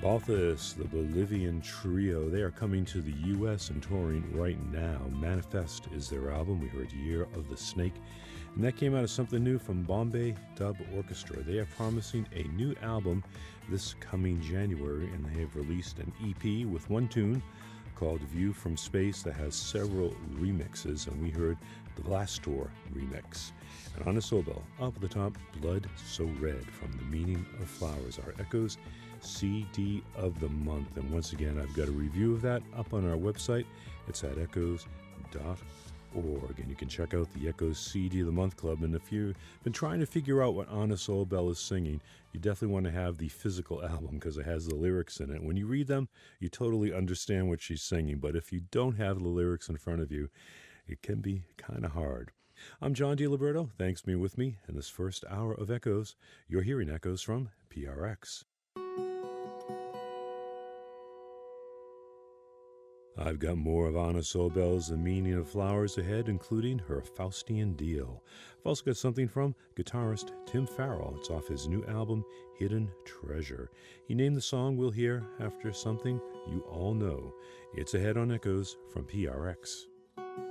Balthus, the Bolivian trio, they are coming to the U.S. and touring right now. Manifest is their album. We heard Year of the Snake, and that came out as something new from Bombay Dub Orchestra. They are promising a new album this coming January, and they have released an EP with one tune called View from Space that has several remixes, and we heard the Glastor remix. And on the Soul Bell, up at the top, Blood So Red from The Meaning of Flowers, our Echoes CD of the month. And once again, I've got a review of that up on our website. It's at echoes.org, and you can check out the Echoes CD of the Month Club. And if you've been trying to figure out what Anna Soul Bell is singing, you definitely want to have the physical album because it has the lyrics in it. When you read them, you totally understand what she's singing. But if you don't have the lyrics in front of you, it can be kind of hard. I'm John DiLiberto. Thanks for being with me in this first hour of Echoes. You're hearing Echoes from PRX. I've got more of Anna Soul Bell's The Meaning of Flowers ahead, including her Faustian Deal. I've also got something from guitarist Tim Farrell. It's off his new album, Hidden Treasure. He named the song we'll hear after something you all know. It's ahead on Echoes from PRX.